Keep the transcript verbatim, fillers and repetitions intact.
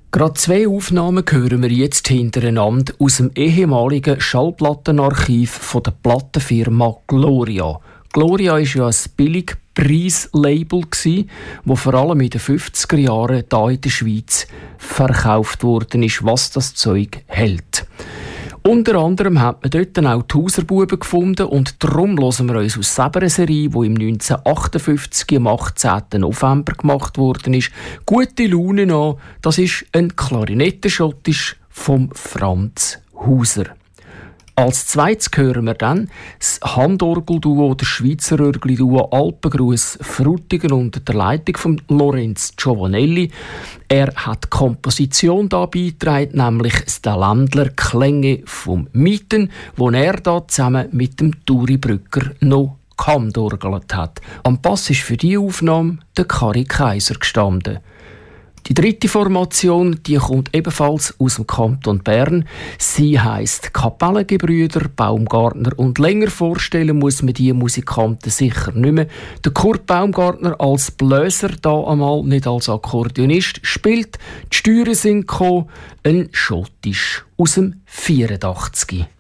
Gerade zwei Aufnahmen hören wir jetzt hintereinander aus dem ehemaligen Schallplattenarchiv von der Plattenfirma Gloria. Gloria war ja ein Billigpreislabel, das vor allem in den fünfziger Jahren hier in der Schweiz verkauft worden ist, was das Zeug hält. Unter anderem hat man dort auch die Hauserbuben gefunden und darum hören wir uns aus selber eine Serie, die im neunzehnhundertachtundfünfzig am achtzehnten November gemacht worden ist. Gute Laune an, das ist ein Klarinettenschottisch vom Franz Hauser. Als zweites hören wir dann das Handorgelduo, der Schweizer Örgli-Duo Alpengruß Frutigen unter der Leitung von Lorenz Giovanelli. Er hat die Komposition da beigetragen, nämlich das Ländler Klänge vom Mieten, wo er da zusammen mit dem Turi Brücker noch gehandorgelt hat. Am Bass ist für diese Aufnahme der Kari Kaiser gestanden. Die dritte Formation, die kommt ebenfalls aus dem Kanton Bern. Sie heisst Kapellengebrüder Baumgartner und länger vorstellen muss man diese Musikanten sicher nicht mehr. Der Kurt Baumgartner als Bläser, da einmal nicht als Akkordeonist, spielt. Die Steuern sind gekommen, ein Schottisch aus dem vierundachtzig.